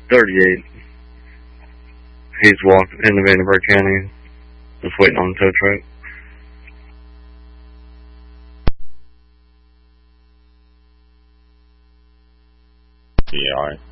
38. He's walking in the Vandenberg County, just waiting on the tow truck. Yeah, alright.